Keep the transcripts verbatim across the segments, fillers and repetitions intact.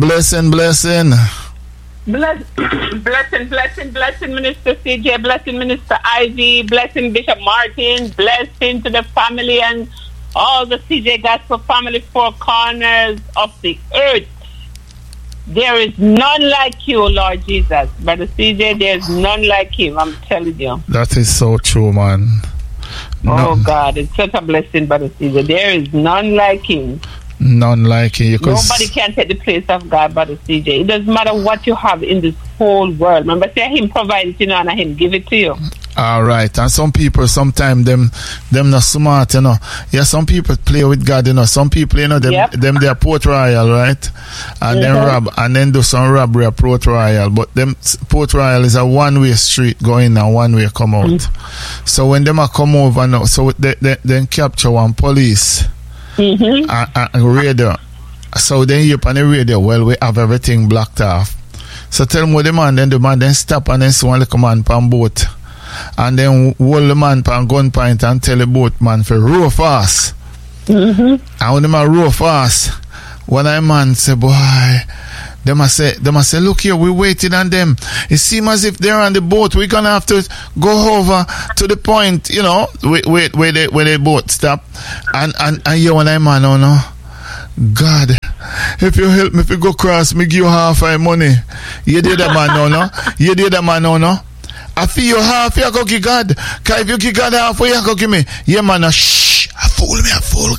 Blessing, blessing. Bless, blessing, blessing, blessing, Minister C J, blessing, Minister Ivy, blessing, Bishop Martin, blessing to the family and all the C J Gospel family, four corners of the earth. There is none like you, Lord Jesus. Brother C J, there's none like him, I'm telling you. That is so true, man. Oh, no. God, it's such a blessing, Brother C J. There is none like him. None like him. Nobody can take the place of God, Brother C J. It doesn't matter what you have in this whole world. Remember, say him provide it, you know, and him give it to you. All right. And some people, sometimes them them not smart, you know. Yeah, some people play with God, you know. Some people, you know, them, yep. them they're Port Royal, right? And mm-hmm. then rob, and then do some robbery at Port Royal. But them Port Royal is a one-way street going and one-way come out. Mm-hmm. So when them are come over now, so they, they, then capture one police. Mm-hmm. And, and radio. So then you on the radio, well, we have everything blocked off. So tell me the man, then the man then stop and then see one little man pan boat. And then hold the man pan gun point and tell the boat man for row fast. Mm-hmm. And when the man row fast, one of the man say, boy, they must say, they must say, look here, we waiting on them. It seems as if they're on the boat. We're gonna have to go over to the point, you know, where, where, where they where they boat stop. And and and you and I man, oh no, God, if you help me, if you go cross, me give you half my money. You did that man, no, no. You did that man, no, no. I feel you half, you go give God. Cause if you give God half, you go give me. Yeah, man, no, shh, I fool me, I fool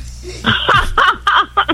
God.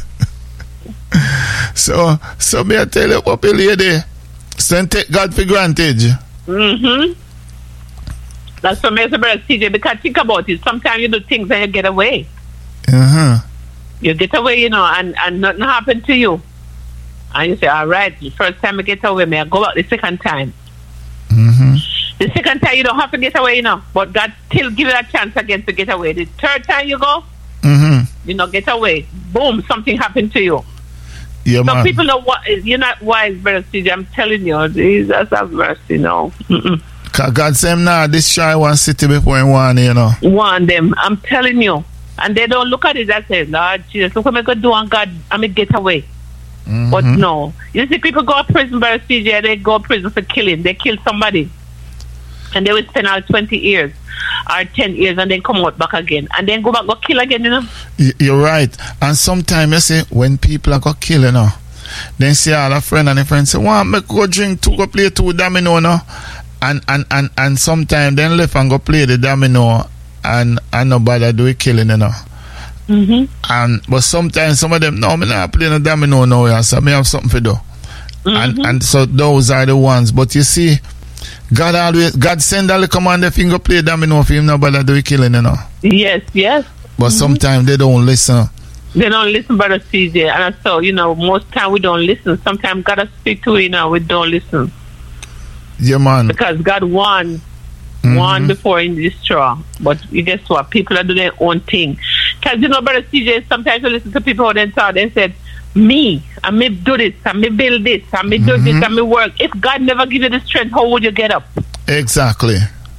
So, so me I tell you, puppy lady, send take God for granted. Mm-hmm. That's what makes a brother C J, because think about it. Sometimes you do things and you get away. Uh-huh. You get away, you know, and, and nothing happened to you. And you say, all right, the first time I get away, may I go back the second time. Mm-hmm. The second time you don't have to get away, you know, but God still give you a chance again to get away. The third time you go, mm-hmm. you know, get away. Boom, something happened to you. Yeah, so man. people know what you're not wise, brother C J. I'm telling you, Jesus have mercy, no. Mm-mm. God said, nah, this shy one city before in one, you know. One them, I'm telling you. And they don't look at it and say, Lord Jesus, look what I'm going to do on God, I'm going to get away. Mm-hmm. But no. You see, people go to prison, brother C J, they go to prison for killing. They kill somebody. And they will spend all twenty years or ten years and then come out back again. And then go back, go kill again, you know. You're right. And sometimes, you see, when people are going to kill, you know, then see all a friend and a friend say, well, make go drink two, go play two domino, no? And, and, and, and sometimes then left and go play the domino and, and nobody do it killing, you know. Mm-hmm. And but sometimes some of them, no, me not playing a domino now, yeah, so me have something to do. Mm-hmm. And and so those are the ones. But you see, God always, God send all the command if he go play domino for him, nobody do it killing, you know. Yes, yes. But mm-hmm. sometimes they don't listen. They don't listen, brother C J. And so, you know, most time we don't listen. Sometimes God will speak to you, know, we don't listen. Yeah, man. Because God won. Mm-hmm. One before in destroy. But you guess what? People are doing their own thing. Because, you know, brother C J, sometimes you listen to people who talk, they said, me, I may do this, I may build this, I may do mm-hmm. this, I may work. If God never give you the strength, how would you get up? Exactly.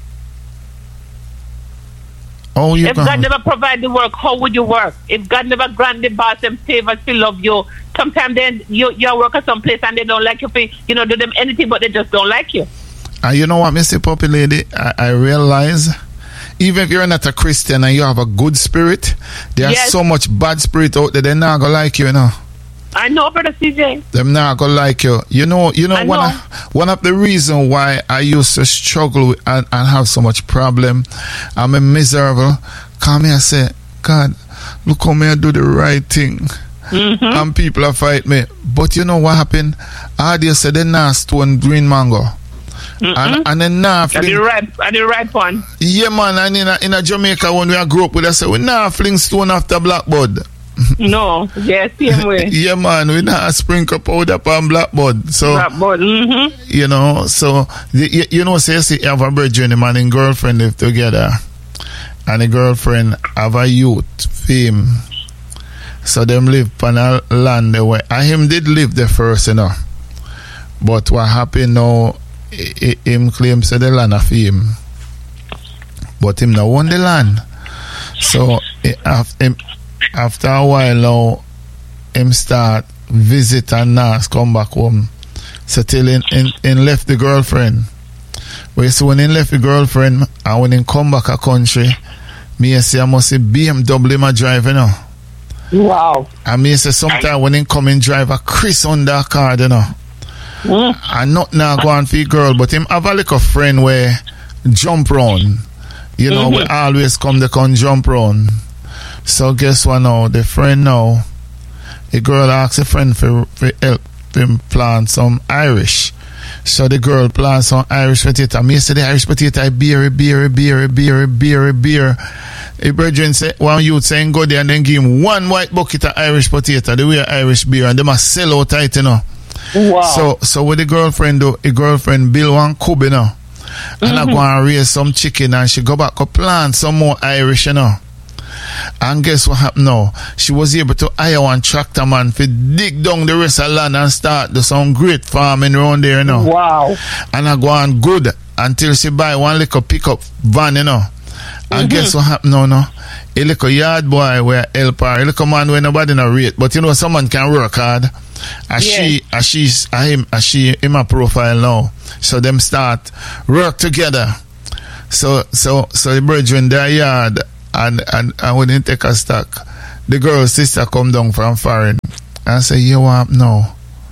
Oh, you if God never provide the work, how would you work? If God never grant the boss and favors to love you, sometimes then you you work at some place and they don't like you, for, you know, do them anything, but they just don't like you. And you know what, Mister Poppy Lady, I, I realize, even if you're not a Christian and you have a good spirit, there's yes. so much bad spirit out there, they're not gonna like you, you know. I know, brother C J. They're not gonna like you. You know, you know, one, know. Of, one of the reasons why I used to struggle with, and, and have so much problem, I'm a miserable, come here and say, God, look how me I do the right thing. Mm-hmm. And people are fight me. But you know what happened? I just said they not stone green mango. Mm-hmm. And, and then now fling... And the ripe, and the ripe one. Yeah, man, and in a, in a Jamaica when we grew up with, I said, we now fling stone after blackbird. No, yeah, same way. Yeah, man, we now sprinkle powder upon blackbird. So, blackbird, mm-hmm. you know, so, you, you know, say, so you have a brethren, the man and girlfriend live together. And the girlfriend have a youth, fame. So, them live on a land the way. And him did live there first, you know. But what happened now, him claims the land of him, but him not own the land. So after him, after a while now, him start visit and Nas come back home. So till in, in, in left the girlfriend. Well, so when he left the girlfriend and when he come back a country, me say I must say B M W my drive, you know. Wow. And me say sometimes when he come in drive a Chris Honda car, you know. Mm. And not now go on for girl, but him have a little friend where jump round. You know, mm-hmm. we always come to come jump round. So guess what now? The friend now, the girl asks a friend for, for help him plant some Irish. So the girl plants some Irish potato. Me say the Irish potato I beer, beer, beer, beer, beer, beer. The brethren say one youth saying go there and then give him one white bucket of Irish potato, the way Irish beer, and they must sell out tight, you know. Wow. So so what the girlfriend do, the girlfriend build one cub, you know. And mm-hmm. I go and raise some chicken and she go back go plant some more Irish, you know. And guess what happened now? She was able to hire one tractor man to dig down the rest of the land and start do some great farming around there, you know. Wow. And I go on good until she buy one little pickup van, you know. And mm-hmm. guess what happened now, no? A little yard boy where help her, a little man where nobody no rate. But you know, someone can work hard. As yeah. she, as she's, as him, as she in my profile now. So them start work together. So, so, so the brethren their yard and, and, and when they take a stock, the girl's sister come down from foreign and say, you want no.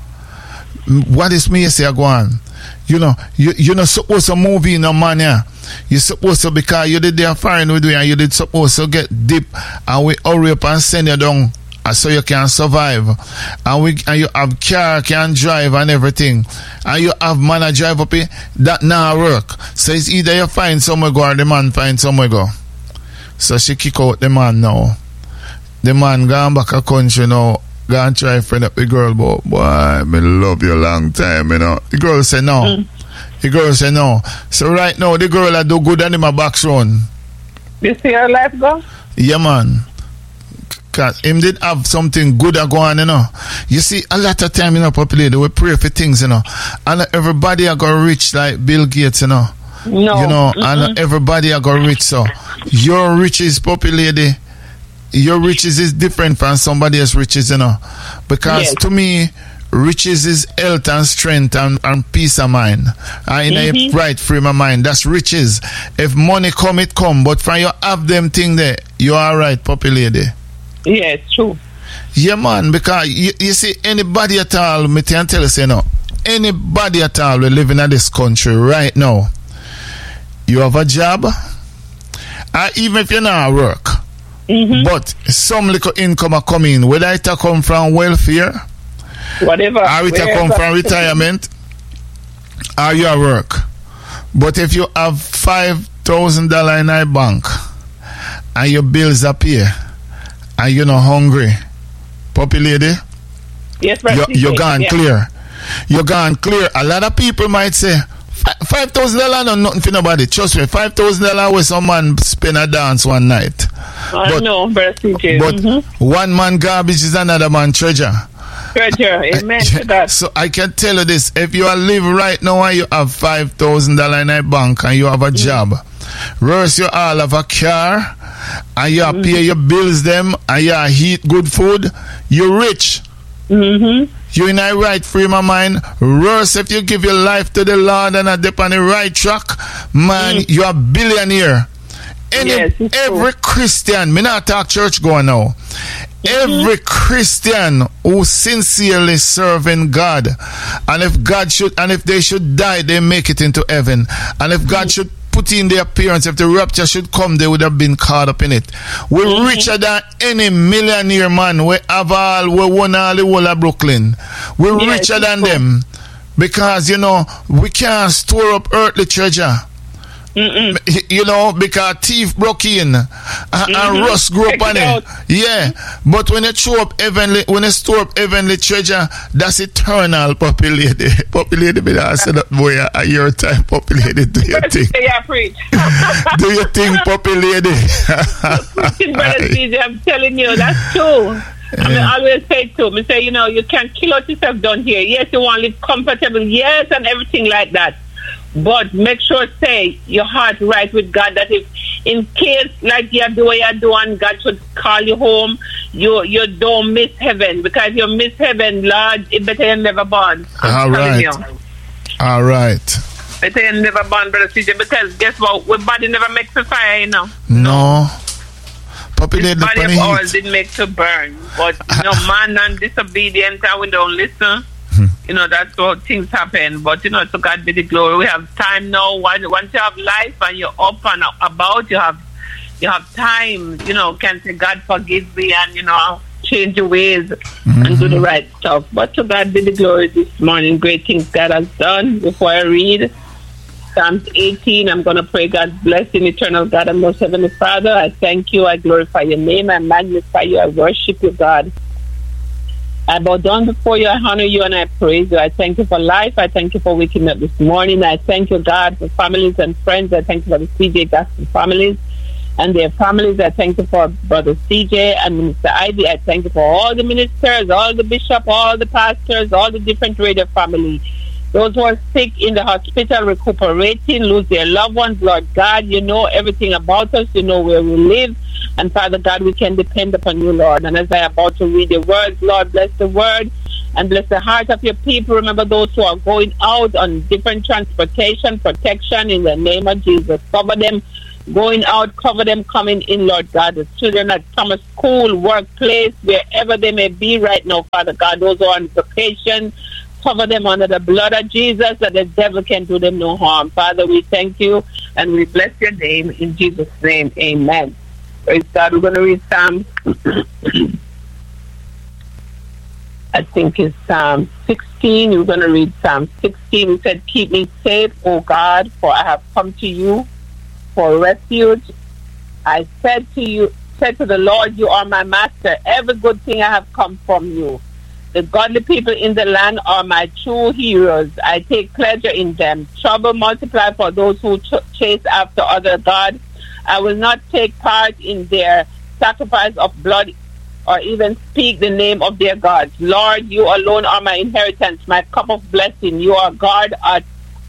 What is me say go on? You know, you you not supposed to move in no man yeah. You supposed to because you did there foreign with you and you did supposed to get deep and we hurry up and send you down so you can survive. And we and you have car can drive and everything. And you have man a drive up here that now work. So it's either you find somewhere go or the man find somewhere go. So she kick out the man now. The man gone back a country now. Go and try friend up the girl, but boy, me love you long time, you know. The girl say no. Mm. The girl say no. So right now, the girl I do good and in my back run. You see her life go? Yeah, man. Cause him did have something good a go on, you know. You see, a lot of time, you know, populated, we pray for things, you know. And everybody are going rich like Bill Gates, you know. No. You know, mm-hmm. and everybody are going rich, so your riches, populated. Your riches is different from somebody else's riches, you know. Because yes. to me, riches is health and strength and, and peace of mind. And in mm-hmm. a right frame of mind. That's riches. If money come, it come. But from you have them thing there, you are right, Poppy Lady. Yes, true. Yeah, man. Because you, you see, anybody at all, me can tell you, say no. Anybody at all we living in this country right now, you have a job, or even if you're not at work, mm-hmm. but some little income are coming, whether it come from welfare, whatever, or it come from retirement, or you at work. But if you have five thousand dollars in a bank and your bills are paid and you're not hungry, Poppy Lady, yes, right, you're, you're gone yeah. clear. You're gone clear. A lot of people might say, five thousand dollars no nothing for nobody. Trust me, five thousand dollars where some man spend a dance one night. I but, know, but mm-hmm. one man garbage is another man treasure. Treasure, amen to that. So I can tell you this, if you are live right now and you have five thousand dollars in a bank and you have a mm-hmm. job, worse you all have a car and you mm-hmm. pay your bills them and you eat good food, you're rich. Mm-hmm. You in a right frame of mind. Worse if you give your life to the Lord and are on the right track, man, mm. you're a billionaire. Any, yes, every true. Christian, me not talk church going now. Mm-hmm. Every Christian who sincerely serving God, and if God should, and if they should die, they make it into heaven. And if God mm-hmm. should put in their appearance, if the rapture should come, they would have been caught up in it. We're mm-hmm. richer than any millionaire man. We have all, we won all the whole of Brooklyn. We're yes, richer than cool. them. Because, you know, we can't store up earthly treasure. Mm-mm. You know, because thief broke in and, mm-hmm. and rust grew up on it. Yeah. But when you throw up heavenly, when you store up heavenly treasure, that's eternal, Poppy Lady. Poppy Lady, but I said that boy at your time, Poppy Lady, do you think? Yeah, preach. Do you think, Poppy Lady? Brother C J, I'm telling you, that's true. I mean, I always say to me, say, you know, you can't kill out yourself down here. Yes, you want to live comfortable, yes, and everything like that. But make sure, say, your heart right with God, that if in case, like you do what you do and God should call you home, you you don't miss heaven, because you miss heaven, Lord, it better you never born. I'm All right. You. All right. Better you never born, Brother C J, because guess what? Our body never makes a fire, you know. No. Puppy this body of ours didn't make to burn. But, you know, man and disobedient and we don't listen. You know, that's how things happen. But, you know, to God be the glory. We have time now. Once you have life and you're up and about, you have you have time, you know, can say, God forgive me, and, you know, change your ways mm-hmm. and do the right stuff. But to God be the glory this morning. Great things God has done. Before I read Psalms eighteen, I'm going to pray God's blessing, eternal God and most heavenly Father. I thank you. I glorify your name. I magnify you. I worship you, God. I bow down before you. I honor you and I praise you. I thank you for life. I thank you for waking up this morning. I thank you, God, for families and friends. I thank you for the C J Gospel families and their families. I thank you for Brother C J and Minister Ivy. I thank you for all the ministers, all the bishops, all the pastors, all the different radio families. Those who are sick in the hospital, recuperating, lose their loved ones, Lord God, you know everything about us. You know where we live. And Father God, we can depend upon you, Lord. And as I am about to read the words, Lord, bless the word and bless the heart of your people. Remember those who are going out on different transportation, protection in the name of Jesus. Cover them going out, cover them coming in, Lord God. The children at summer school, workplace, wherever they may be right now, Father God. Those who are on vacation, cover them under the blood of Jesus, that the devil can do them no harm. Father, we thank you and we bless your name in Jesus' name. Amen. Praise God. We're going to read Psalm, I think it's Psalm sixteen. We're going to read Psalm sixteen. We said, keep me safe, O God, for I have come to you for refuge. I said to you, said to the Lord, you are my master. Every good thing I have come from you. The godly people in the land are my true heroes. I take pleasure in them. Trouble multiply for those who ch- chase after other gods. I will not take part in their sacrifice of blood or even speak the name of their gods. Lord, you alone are my inheritance, my cup of blessing. You are God at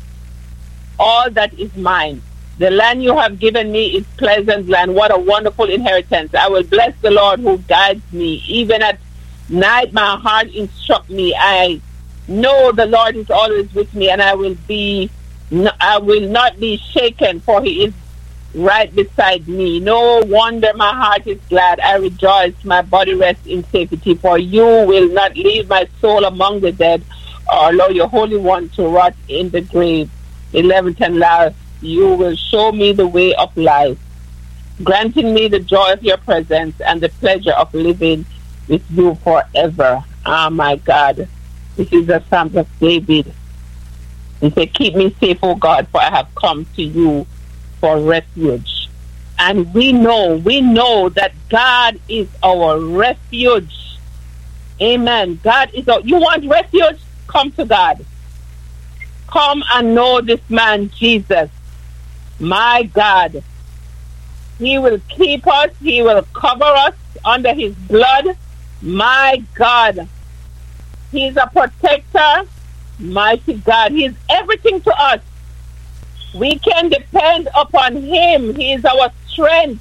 all that is mine. The land you have given me is pleasant land. What a wonderful inheritance. I will bless the Lord who guides me. Even at night my heart instruct me. I know the Lord is always with me, and I will be I will not be shaken, for he is right beside me. No wonder my heart is glad. I rejoice, my body rests in safety, for you will not leave my soul among the dead, or allow your Holy One to rot in the grave. Eleventh and last, you will show me the way of life, granting me the joy of your presence and the pleasure of living with you forever. Ah, my God. This is the Psalm of David. He said, keep me safe, O God, for I have come to you for refuge. And we know, we know that God is our refuge. Amen. God is our, you want refuge? Come to God. Come and know this man, Jesus. My God. He will keep us. He will cover us under his blood. My God. He's a protector. Mighty God. He's everything to us. We can depend upon him. He is our strength.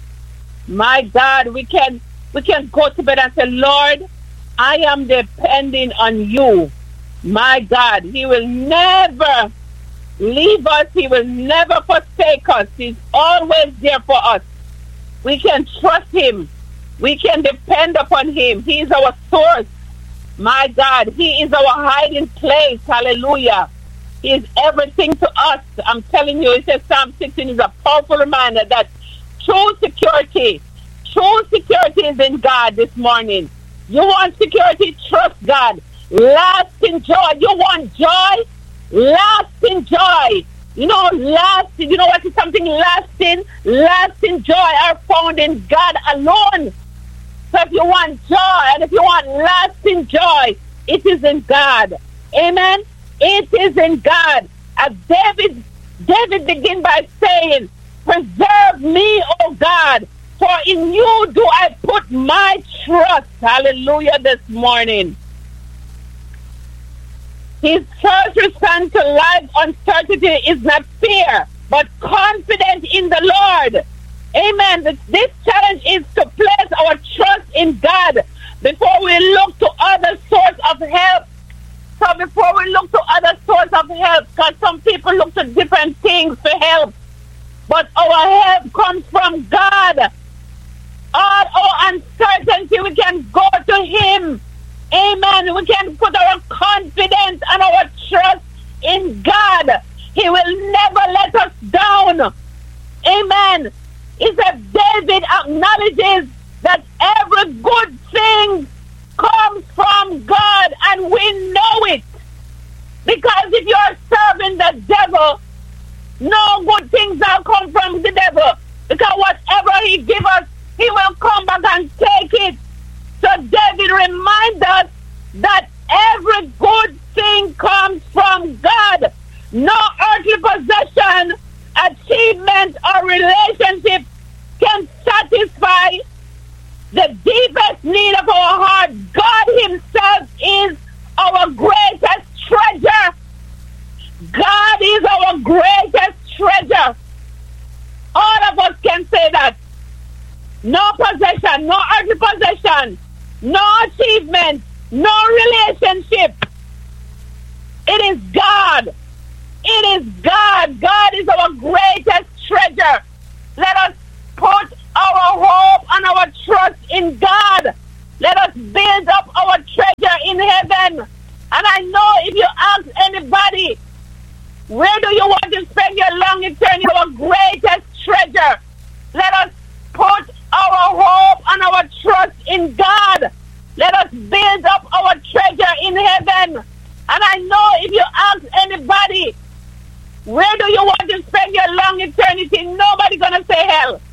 My God, we can we can go to bed and say, Lord, I am depending on you. My God, he will never leave us. He will never forsake us. He's always there for us. We can trust him. We can depend upon him. He is our source. My God, he is our hiding place. Hallelujah. He is everything to us. I'm telling you, it says Psalm sixteen is a powerful reminder that true security, true security is in God this morning. You want security? Trust God. Lasting joy. You want joy? Lasting joy. You know, lasting, you know what is something lasting? Lasting joy are found in God alone. So if you want joy and if you want lasting joy, it is in God. Amen? It is in God. As David, David began by saying, preserve me, O God, for in you do I put my trust. Hallelujah this morning. His first response to life uncertainty is not fear, but confidence in the Lord. Amen. This, this challenge is to place our trust in God before we look to other source of help. So before we look to other source of help, because some people look to different things for help, but our help comes from God. All our uncertainty, we can go to Him. Amen. We can put our confidence and our trust in God. He will never let us down. Amen. He said David acknowledges that every good thing comes from God, and we know it. Because if you're serving the devil, no good things will come from the devil. Because whatever he gives us, he will come back and take it. So David reminds us that every good thing comes from God. No earthly possession, achievement, or relationship can satisfy the deepest need of our heart. God Himself is our greatest treasure. God is our greatest treasure. All of us can say that. No possession, no earthly possession, no achievement, no relationship. It is God. It is God. God is our greatest treasure. Let us put our hope and our trust in God. Let us build up our treasure in heaven. And I know if you ask anybody, where do you want to spend your long eternity? Our greatest treasure. Let us put our hope and our trust in God. Let us build up our treasure in heaven. And I know if you ask anybody, where do you want to spend your long eternity? Nobody's going to say hell.